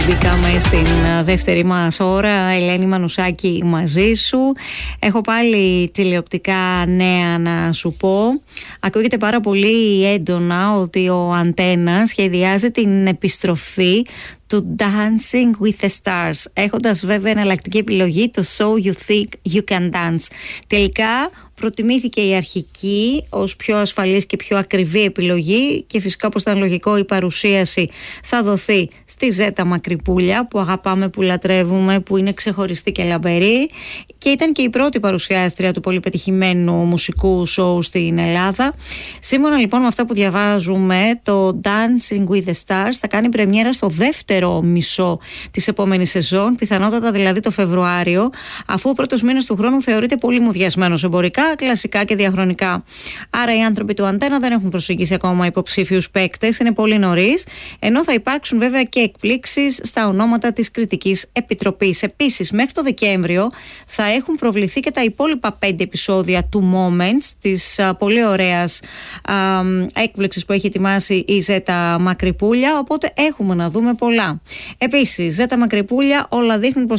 Μπήκαμε στην δεύτερη μας ώρα. Ελένη Μανουσάκη μαζί σου. Έχω πάλι τηλεοπτικά νέα να σου πω. Ακούγεται πάρα πολύ έντονα ότι ο Αντένα σχεδιάζει την επιστροφή του Dancing with the Stars, έχοντας βέβαια εναλλακτική επιλογή το So You Think You Can Dance. Τελικά προτιμήθηκε η αρχική ως πιο ασφαλής και πιο ακριβή επιλογή και φυσικά, όπως ήταν λογικό, η παρουσίαση θα δοθεί στη Ζέτα Μακρυπούλια, που αγαπάμε, που λατρεύουμε, που είναι ξεχωριστή και λαμπερή και ήταν και η πρώτη παρουσιάστρια του πολύ πετυχημένου μουσικού σοου στην Ελλάδα. Σύμφωνα λοιπόν με αυτά που διαβάζουμε, το Dancing with the Stars θα κάνει πρεμιέρα στο δεύτερο μισό της επόμενης σεζόν, πιθανότατα δηλαδή το Φεβρουάριο, αφού ο πρώτος μήνας του χρόνου θεωρείται πολύ μουδιασμένος εμπορικά, κλασικά και διαχρονικά. Άρα οι άνθρωποι του Αντένα δεν έχουν προσεγγίσει ακόμα υποψήφιους παίκτες, είναι πολύ νωρίς, ενώ θα υπάρξουν βέβαια και εκπλήξεις στα ονόματα της Κριτικής Επιτροπής. Επίσης, μέχρι το Δεκέμβριο θα έχουν προβληθεί και τα υπόλοιπα 5 επεισόδια του Moments, της πολύ ωραίας έκπληξης που έχει ετοιμάσει η Ζέτα Μακρυπούλια, οπότε έχουμε να δούμε πολλά. Επίσης, Ζέτα Μακρυπούλια, όλα δείχνουν πως